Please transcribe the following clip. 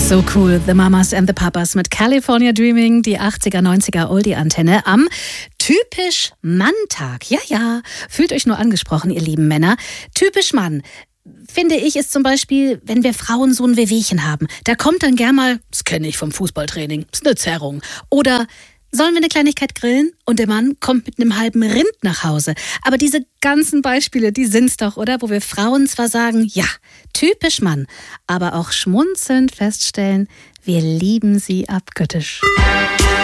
So cool, The Mamas and the Papas mit California Dreaming, die 80er, 90er Oldie-Antenne am Typisch Mann-Tag. Ja, fühlt euch nur angesprochen, ihr lieben Männer. Typisch Mann, finde ich, ist zum Beispiel, wenn wir Frauen so ein Wehwehchen haben. Da kommt dann gern mal, das kenne ich vom Fußballtraining, ist eine Zerrung. Oder sollen wir eine Kleinigkeit grillen? Und der Mann kommt mit einem halben Rind nach Hause. Aber diese ganzen Beispiele, die sind's doch, oder? Wo wir Frauen zwar sagen, ja, typisch Mann, aber auch schmunzelnd feststellen, wir lieben sie abgöttisch.